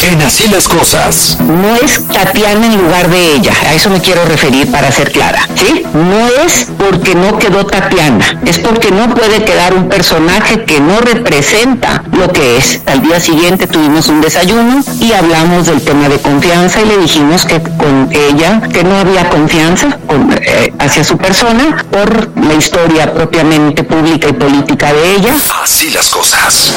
En Así las Cosas. No es Tatiana en lugar de ella, a eso me quiero referir para ser clara, ¿sí? No es porque no quedó Tatiana, es porque no puede quedar un personaje que no representa lo que es. Al día siguiente tuvimos un desayuno y hablamos del tema de confianza y le dijimos que con ella, que no había confianza hacia su persona por la historia propiamente pública y política de ella. Así las cosas.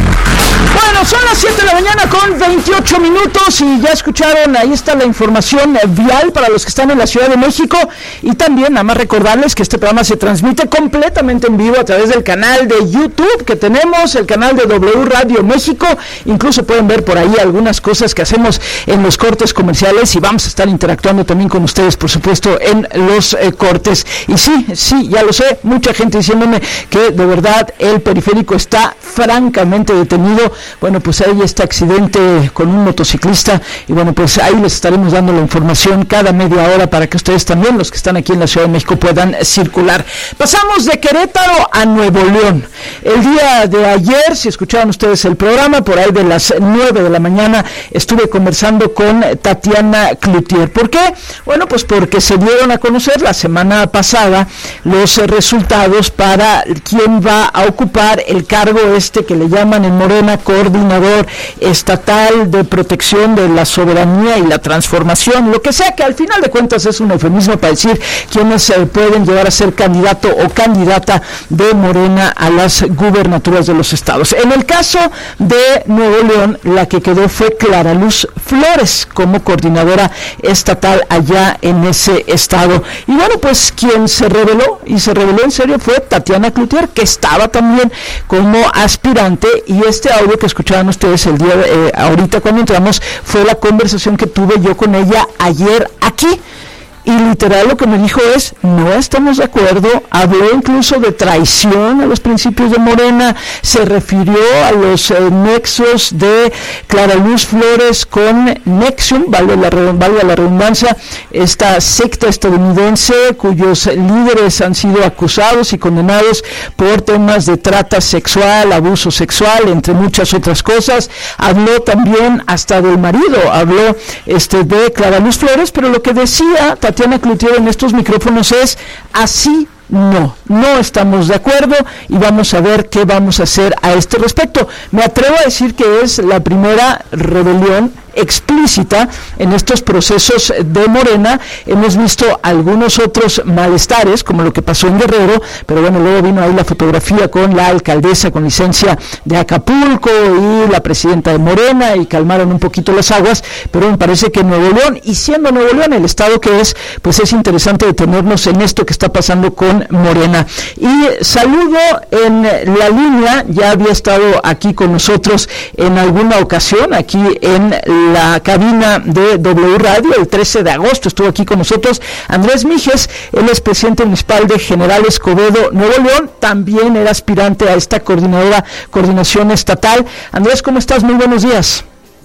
Bueno, son las 7 de la mañana con 28 minutos y ya escucharon, ahí está la información vial para los que están en la Ciudad de México, y también nada más recordarles que este programa se transmite completamente en vivo a través del canal de YouTube que tenemos, el canal de W Radio México. Incluso pueden ver por ahí algunas cosas que hacemos en los cortes comerciales y vamos a estar interactuando también con ustedes, por supuesto, en los cortes. Y sí, ya lo sé, mucha gente diciéndome que de verdad el periférico está francamente detenido. Bueno, pues hay este accidente con un motociclista y bueno, pues ahí les estaremos dando la información cada media hora para que ustedes también, los que están aquí en la Ciudad de México, puedan circular. Pasamos de Querétaro a Nuevo León. El día de ayer, si escucharon ustedes el programa, por ahí de las 9 de la mañana, estuve conversando con Tatiana Cloutier. ¿Por qué? Bueno, pues porque se dieron a conocer la semana pasada los resultados para quién va a ocupar el cargo que le llaman en Morena Coordinador Estatal de Protección de la Soberanía y la Transformación, lo que sea, que al final de cuentas es un eufemismo para decir quiénes pueden llegar a ser candidato o candidata de Morena a las gubernaturas de los estados. En el caso de Nuevo León, la que quedó fue Clara Luz Flores como coordinadora estatal allá en ese estado. Y bueno, pues quien se reveló, y se reveló en serio, fue Tatiana Cloutier, que estaba también como aspirante, y este audio que escuchaban ustedes el día ahorita cuando entramos fue la conversación que tuve yo con ella ayer aquí. Y literal lo que me dijo es, no estamos de acuerdo, habló incluso de traición a los principios de Morena, se refirió a los nexos de Clara Luz Flores con Nexium, valga la redundancia, esta secta estadounidense cuyos líderes han sido acusados y condenados por temas de trata sexual, abuso sexual, entre muchas otras cosas. Habló también hasta del marido, habló de Clara Luz Flores, pero lo que decía Tatiana Cloutier en estos micrófonos es así. No estamos de acuerdo y vamos a ver qué vamos a hacer a este respecto. Me atrevo a decir que es la primera rebelión explícita en estos procesos de Morena. Hemos visto algunos otros malestares, como lo que pasó en Guerrero, pero bueno, luego vino ahí la fotografía con la alcaldesa con licencia de Acapulco y la presidenta de Morena y calmaron un poquito las aguas, pero me parece que Nuevo León, y siendo Nuevo León el estado que es, pues es interesante detenernos en esto que está pasando con Morena. Y saludo en la línea, ya había estado aquí con nosotros en alguna ocasión, aquí en la cabina de W Radio, el 13 de agosto estuvo aquí con nosotros Andrés Mijes, él es presidente municipal de General Escobedo, Nuevo León, también era aspirante a esta coordinación estatal. Andrés, ¿cómo estás? Muy buenos días.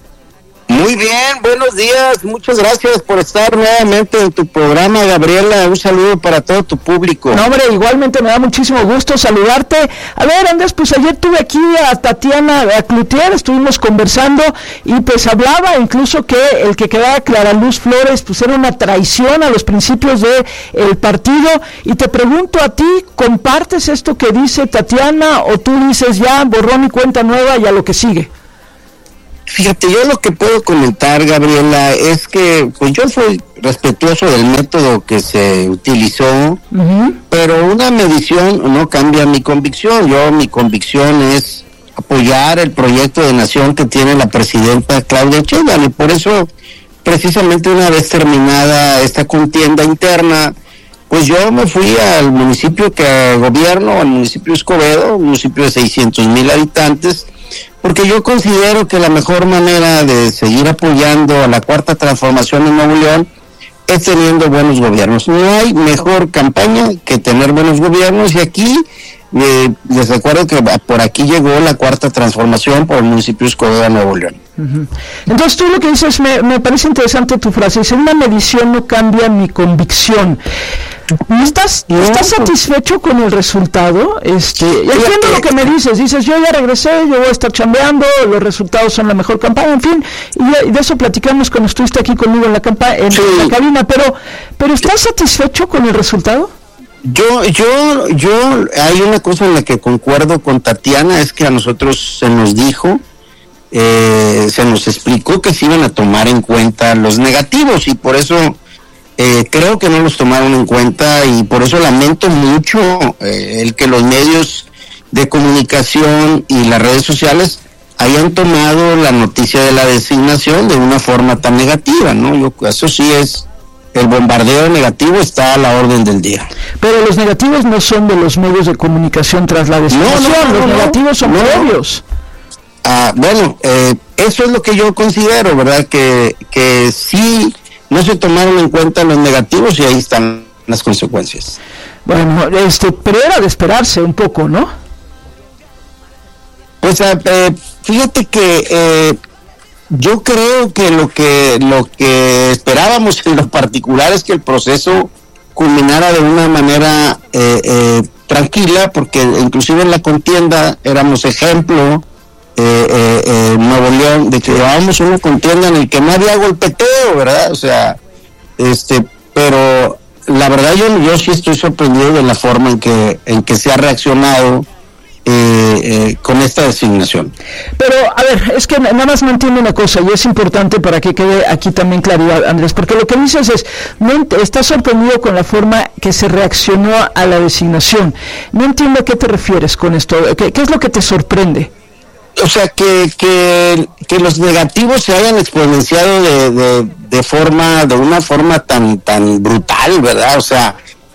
Muy bien, buenos días, muchas gracias por estar nuevamente en tu programa, Gabriela, un saludo para todo tu público. No, hombre, igualmente me da muchísimo gusto saludarte. A ver, Andrés, pues ayer tuve aquí a Tatiana Cloutier, estuvimos conversando y pues hablaba incluso que el que quedaba Clara Luz Flores pues era una traición a los principios del partido, y te pregunto a ti, ¿compartes esto que dice Tatiana o tú dices ya borrón y cuenta nueva y a lo que sigue? Fíjate, yo lo que puedo comentar, Gabriela, es que pues yo soy respetuoso del método que se utilizó, pero una medición no cambia mi convicción. Mi convicción es apoyar el proyecto de nación que tiene la presidenta Claudia Sheinbaum, y por eso, precisamente una vez terminada esta contienda interna, pues yo me fui al municipio que gobierno, al municipio de Escobedo, un municipio de 600,000 habitantes, porque yo considero que la mejor manera de seguir apoyando a la Cuarta Transformación en Nuevo León es teniendo buenos gobiernos. No hay mejor campaña que tener buenos gobiernos, y aquí les recuerdo que por aquí llegó la Cuarta Transformación por el municipio de Escobedo, Nuevo León. Entonces tú lo que dices, me parece interesante tu frase, dice, una medición no cambia mi convicción. ¿Estás satisfecho con el resultado? Entiendo lo que me dices, yo ya regresé, yo voy a estar chambeando, los resultados son la mejor campaña, en fin, y de eso platicamos cuando estuviste aquí conmigo en la cabina, pero ¿estás satisfecho con el resultado? Yo hay una cosa en la que concuerdo con Tatiana, es que a nosotros se nos dijo, se nos explicó que se iban a tomar en cuenta los negativos, y por eso creo que no los tomaron en cuenta, y por eso lamento mucho el que los medios de comunicación y las redes sociales hayan tomado la noticia de la designación de una forma tan negativa, ¿no? Eso sí es, el bombardeo negativo está a la orden del día. Pero los negativos no son de los medios de comunicación tras la designación, los negativos son previos. Bueno, eso es lo que yo considero, ¿verdad? Que sí no se tomaron en cuenta los negativos y ahí están las consecuencias. Bueno, pero era de esperarse un poco, ¿no? Pues fíjate que yo creo que lo que esperábamos en lo particular es que el proceso culminara de una manera tranquila, porque inclusive en la contienda éramos ejemplo, Nuevo León, de que llevábamos una contienda en el que no había golpeteo, ¿verdad? O sea, pero la verdad yo sí estoy sorprendido de la forma en que se ha reaccionado con esta designación. Pero, a ver, es que nada más no entiendo una cosa, y es importante para que quede aquí también claridad, Andrés, porque lo que dices es, estás sorprendido con la forma que se reaccionó a la designación. No entiendo a qué te refieres con esto, ¿qué es lo que te sorprende? O sea, que los negativos se hayan exponenciado de una forma tan brutal, ¿verdad? O sea,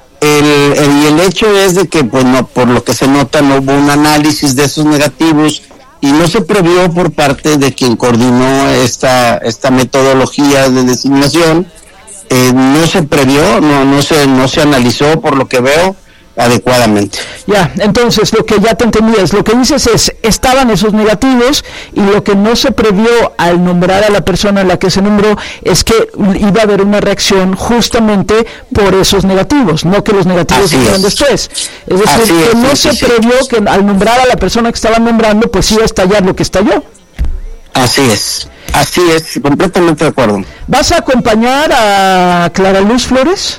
el hecho es de que, pues, no, por lo que se nota, no hubo un análisis de esos negativos y no se previó por parte de quien coordinó esta metodología de designación. No se previó, no se analizó, por lo que veo, adecuadamente. Ya, entonces lo que ya te entendí es, lo que dices es, estaban esos negativos y lo que no se previó al nombrar a la persona a la que se nombró es que iba a haber una reacción justamente por esos negativos, no que los negativos vinieran después. Es decir, que no se previó que al nombrar a la persona que estaban nombrando, pues iba a estallar lo que estalló. Así es, completamente de acuerdo. ¿Vas a acompañar a Clara Luz Flores?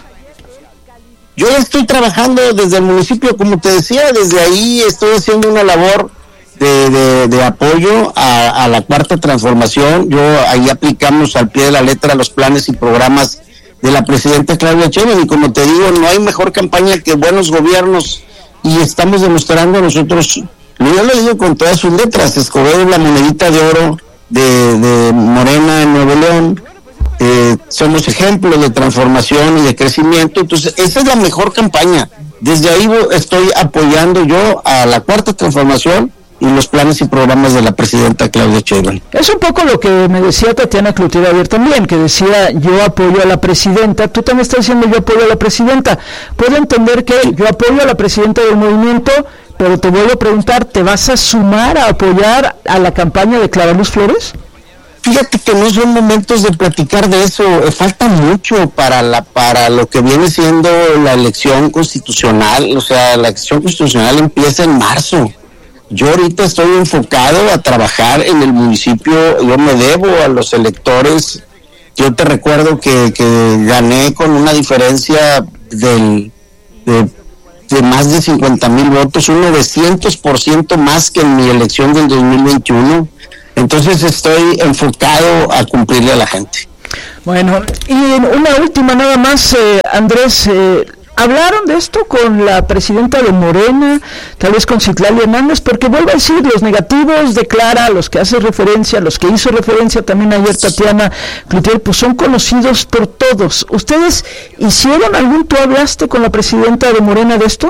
Yo estoy trabajando desde el municipio, como te decía, desde ahí estoy haciendo una labor de apoyo a la Cuarta Transformación. Ahí aplicamos al pie de la letra los planes y programas de la presidenta Claudia Sheinbaum, y como te digo, no hay mejor campaña que buenos gobiernos, y estamos demostrando nosotros, yo lo digo con todas sus letras, Escobedo es la monedita de oro de Morena en Nuevo León. Somos ejemplos de transformación y de crecimiento, entonces esa es la mejor campaña. Desde ahí estoy apoyando yo a la Cuarta Transformación y los planes y programas de la presidenta Claudia Sheinbaum. Es un poco lo que me decía Tatiana Cloutier Ayer también, que decía yo apoyo a la presidenta. Tú también estás diciendo yo apoyo a la presidenta. Puedo entender que yo apoyo a la presidenta del movimiento, pero te vuelvo a preguntar, ¿te vas a sumar a apoyar a la campaña de Clara Luz Flores? Fíjate que no son momentos de platicar de eso, falta mucho para lo que viene siendo la elección constitucional. O sea, la elección constitucional empieza en marzo. Yo ahorita estoy enfocado a trabajar en el municipio, yo me debo a los electores. Yo te recuerdo que gané con una diferencia de más de 50,000 votos, un 900% más que en mi elección del 2021. Entonces estoy enfocado a cumplirle a la gente. Bueno, y una última nada más, Andrés, ¿hablaron de esto con la presidenta de Morena, tal vez con Citlali Hernández? Porque vuelvo a decir, los negativos de Clara, los que hace referencia, los que hizo referencia también ayer Tatiana Cloutier, pues son conocidos por todos. ¿Ustedes tú hablaste con la presidenta de Morena de esto?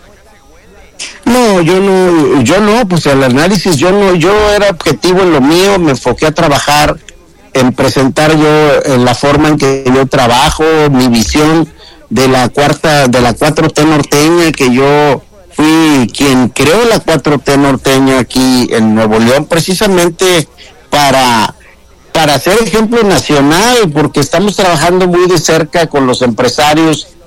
No, yo no, pues el análisis, yo era objetivo en lo mío, me enfoqué a trabajar en presentar en la forma en que yo trabajo, mi visión de la 4T norteña, que yo fui quien creó la 4T norteña aquí en Nuevo León, precisamente para ser ejemplo nacional, porque estamos trabajando muy de cerca con los empresarios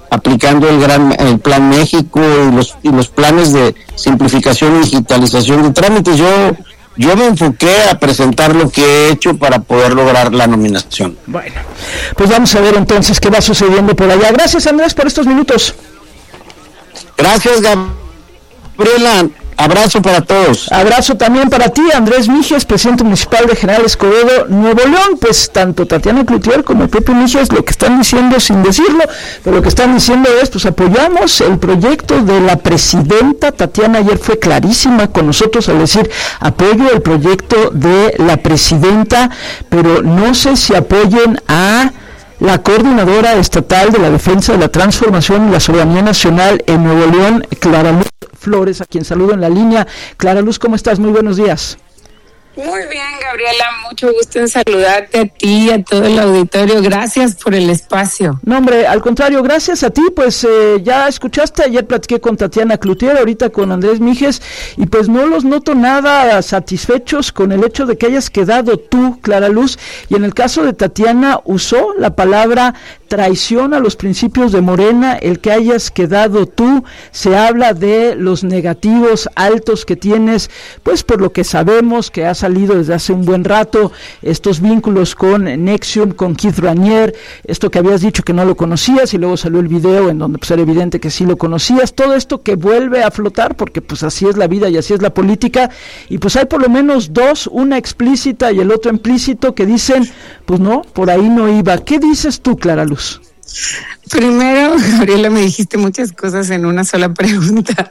aplicando el Plan México y los planes de simplificación y digitalización de trámites. Yo me enfoqué a presentar lo que he hecho para poder lograr la nominación. Bueno, pues vamos a ver entonces qué va sucediendo por allá. Gracias, Andrés, por estos minutos. Gracias, Gabriela. Abrazo para todos. Abrazo también para ti, Andrés Mijes, presidente municipal de General Escobedo, Nuevo León. Pues tanto Tatiana Cloutier como el propio Mijes lo que están diciendo sin decirlo, pero lo que están diciendo es, pues apoyamos el proyecto de la presidenta. Tatiana ayer fue clarísima con nosotros al decir, apoyo el proyecto de la presidenta, pero no sé si apoyen a la coordinadora estatal de la defensa de la transformación y la soberanía nacional en Nuevo León, Clara Luz Flores, a quien saludo en la línea. Clara Luz, ¿cómo estás? Muy buenos días. Muy bien, Gabriela, mucho gusto en saludarte a ti y a todo el auditorio. Gracias por el espacio. No, hombre, al contrario, gracias a ti. Pues ya escuchaste, ayer platiqué con Tatiana Cloutier, ahorita con Andrés Mijes, y pues no los noto nada satisfechos con el hecho de que hayas quedado tú, Clara Luz, y en el caso de Tatiana usó la palabra traición a los principios de Morena, el que hayas quedado tú. Se habla de los negativos altos que tienes, pues por lo que sabemos que has salido desde hace un buen rato, estos vínculos con Nexium, con Keith Raniere, esto que habías dicho que no lo conocías y luego salió el video en donde pues era evidente que sí lo conocías, todo esto que vuelve a flotar porque pues así es la vida y así es la política, y pues hay por lo menos dos, una explícita y el otro implícito, que dicen, pues no, por ahí no iba. ¿Qué dices tú, Clara Luz? Primero, Gabriela, me dijiste muchas cosas en una sola pregunta.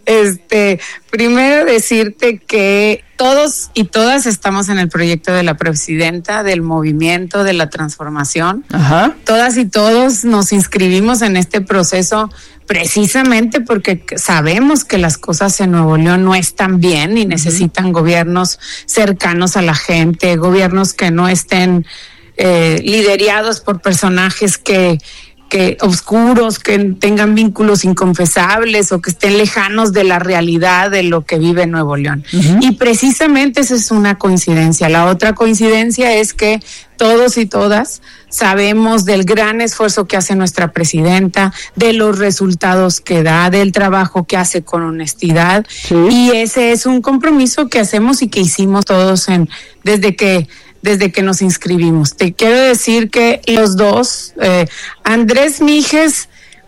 Primero decirte que todos y todas estamos en el proyecto de la presidenta, del movimiento de la transformación. Ajá. Todas y todos nos inscribimos en este proceso precisamente porque sabemos que las cosas en Nuevo León no están bien y necesitan gobiernos cercanos a la gente, gobiernos que no estén liderados por personajes que oscuros, que tengan vínculos inconfesables o que estén lejanos de la realidad de lo que vive Nuevo León. Uh-huh. Y precisamente esa es una coincidencia. La otra coincidencia es que todos y todas sabemos del gran esfuerzo que hace nuestra presidenta, de los resultados que da, del trabajo que hace con honestidad. Sí. Y ese es un compromiso que hacemos y que hicimos todos desde que nos inscribimos. Te quiero decir que los dos, Andrés Mijes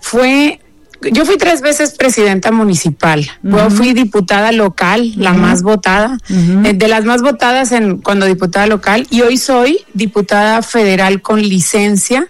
yo fui 3 veces presidenta municipal, uh-huh. Yo fui diputada local, la uh-huh. más votada, uh-huh. De las más votadas cuando diputada local, y hoy soy diputada federal con licencia,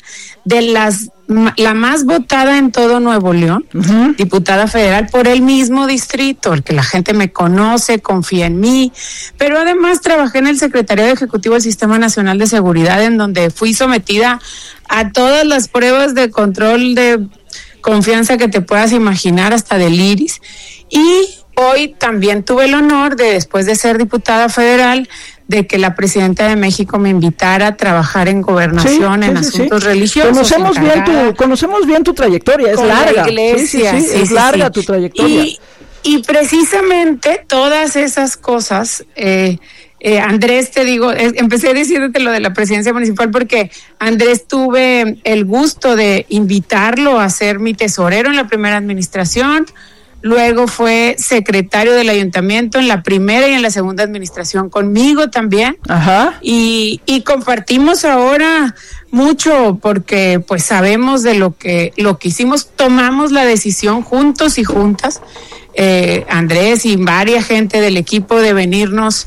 la más votada en todo Nuevo León, uh-huh. diputada federal por el mismo distrito, el que la gente me conoce, confía en mí, pero además trabajé en el Secretariado Ejecutivo del Sistema Nacional de Seguridad, en donde fui sometida a todas las pruebas de control de confianza que te puedas imaginar, hasta del iris, y hoy también tuve el honor de, después de ser diputada federal, de que la presidenta de México me invitara a trabajar en gobernación, en asuntos religiosos. Conocemos bien tu trayectoria, es larga. Es larga tu trayectoria. Y precisamente todas esas cosas, Andrés, te digo, empecé diciéndote lo de la presidencia municipal porque Andrés tuve el gusto de invitarlo a ser mi tesorero en la primera administración. Luego fue secretario del ayuntamiento en la primera y en la segunda administración conmigo también. Ajá. Y compartimos ahora mucho porque pues sabemos de lo que hicimos, tomamos la decisión juntos y juntas, Andrés y varias gente del equipo, de venirnos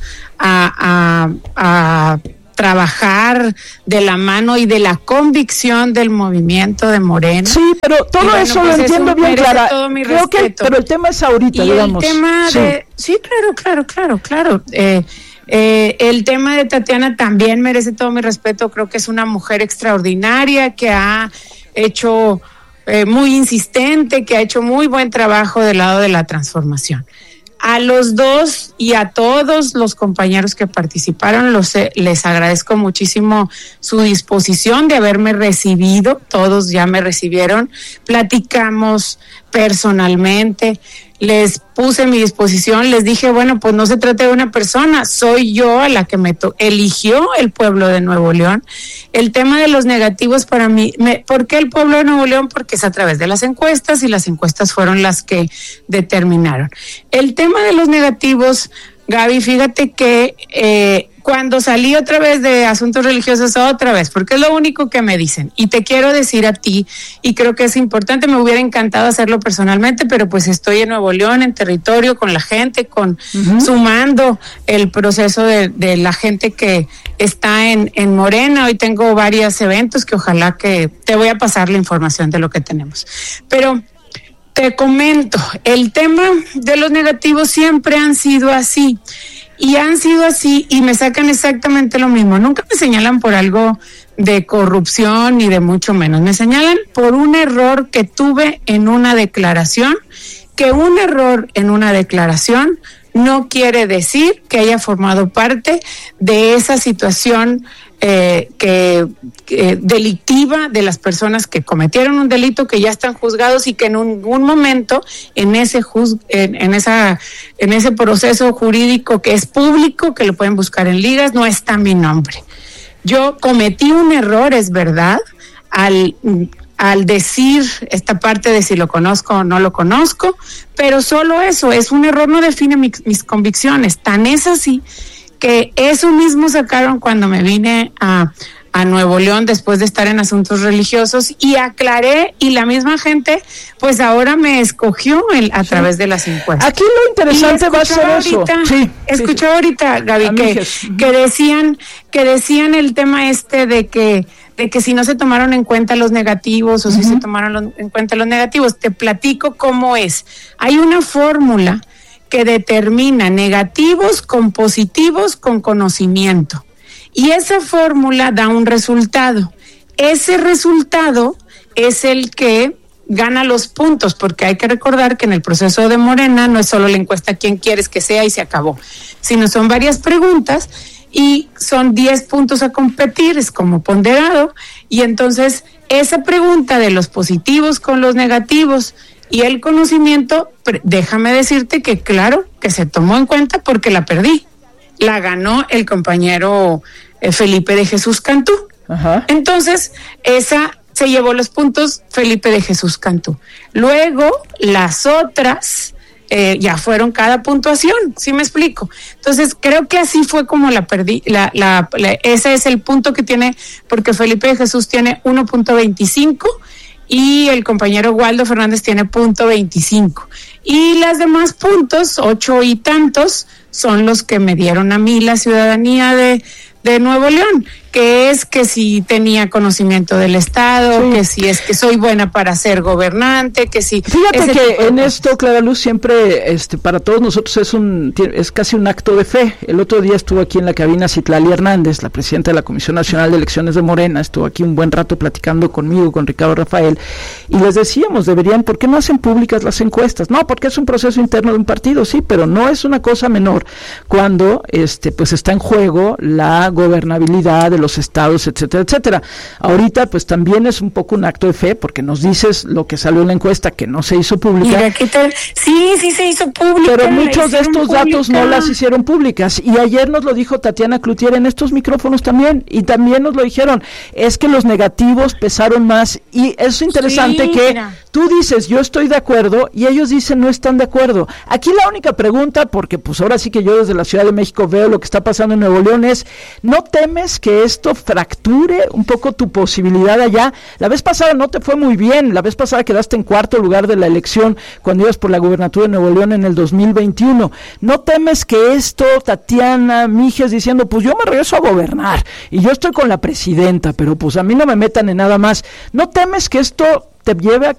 a trabajar de la mano y de la convicción del movimiento de Morena. Sí, pero todo eso pues lo entiendo bien, Clara. Todo mi Creo respeto. Pero el tema es ahorita, y digamos. El tema sí, claro. El tema de Tatiana también merece todo mi respeto. Creo que es una mujer extraordinaria que ha hecho muy insistente, que ha hecho muy buen trabajo del lado de la transformación. A los dos y a todos los compañeros que participaron, les agradezco muchísimo su disposición de haberme recibido. Todos ya me recibieron, platicamos, personalmente, les puse a mi disposición, les dije, bueno, pues no se trata de una persona, soy yo a la que eligió el pueblo de Nuevo León. El tema de los negativos para mí, ¿por qué el pueblo de Nuevo León? Porque es a través de las encuestas y las encuestas fueron las que determinaron. El tema de los negativos, Gaby, fíjate que cuando salí otra vez de asuntos religiosos, otra vez, porque es lo único que me dicen. Y te quiero decir a ti, y creo que es importante, me hubiera encantado hacerlo personalmente, pero pues estoy en Nuevo León, en territorio, con la gente, sumando el proceso de la gente que está en Morena. Hoy tengo varios eventos que ojalá que te voy a pasar la información de lo que tenemos. Pero te comento, el tema de los negativos siempre han sido así. Y han sido así y me sacan exactamente lo mismo. Nunca me señalan por algo de corrupción ni de mucho menos. Me señalan por un error que tuve en una declaración, que un error en una declaración no quiere decir que haya formado parte de esa situación delictiva de las personas que cometieron un delito, que ya están juzgados y que en un momento en ese proceso jurídico que es público, que lo pueden buscar en ligas, no está mi nombre. Yo cometí un error, es verdad, al decir esta parte de si lo conozco o no lo conozco, pero solo eso, es un error, no define mis convicciones. Tan es así que eso mismo sacaron cuando me vine a Nuevo León después de estar en asuntos religiosos y aclaré, y la misma gente pues ahora me escogió a través de las encuestas. Aquí lo interesante va a ser eso. Escuchaba ahorita, Gaby, que decían el tema de que si no se tomaron en cuenta los negativos o si se tomaron en cuenta los negativos. Te platico cómo es. Hay una fórmula que determina negativos con positivos con conocimiento. Y esa fórmula da un resultado. Ese resultado es el que gana los puntos, porque hay que recordar que en el proceso de Morena no es solo la encuesta quién quieres que sea y se acabó, sino son varias preguntas y son 10 puntos a competir, es como ponderado, y entonces esa pregunta de los positivos con los negativos y el conocimiento, déjame decirte que claro que se tomó en cuenta porque la perdí. La ganó el compañero Felipe de Jesús Cantú. Ajá. Entonces, esa se llevó los puntos Felipe de Jesús Cantú. Luego, las otras ya fueron cada puntuación, ¿sí me explico? Entonces, creo que así fue como la perdí. Ese es el punto que tiene, porque Felipe de Jesús tiene 1.25 y el compañero Waldo Fernández tiene 0.25. Y las demás puntos, 8 y tantos, son los que me dieron a mí la ciudadanía de Nuevo León, que es que si tenía conocimiento del Estado, que si es que soy buena para ser gobernante, que si... Fíjate que en esto, Clara Luz, siempre para todos nosotros es casi un acto de fe. El otro día estuvo aquí en la cabina Citlali Hernández, la presidenta de la Comisión Nacional de Elecciones de Morena, estuvo aquí un buen rato platicando conmigo, con Ricardo Rafael, y les decíamos, ¿por qué no hacen públicas las encuestas? No, porque es un proceso interno de un partido, sí, pero no es una cosa menor cuando pues está en juego la gobernabilidad de los estados, etcétera, etcétera. Ahorita pues también es un poco un acto de fe porque nos dices lo que salió en la encuesta que no se hizo pública. Mira, ¿qué tal? Sí se hizo pública. Pero muchos de estos datos no las hicieron públicas y ayer nos lo dijo Tatiana Cloutier en estos micrófonos también y también nos lo dijeron, es que los negativos pesaron más y es interesante que tú dices yo estoy de acuerdo y ellos dicen no están de acuerdo. Aquí la única pregunta, porque pues ahora sí que yo desde la Ciudad de México veo lo que está pasando en Nuevo León es, ¿no temes que esto fracture un poco tu posibilidad allá? La vez pasada no te fue muy bien, la vez pasada quedaste en cuarto lugar de la elección cuando ibas por la gubernatura de Nuevo León en el 2021. ¿No temes que esto, Tatiana, Mijes diciendo, pues yo me regreso a gobernar y yo estoy con la presidenta, pero pues a mí no me metan en nada más? ¿No temes que esto te lleve a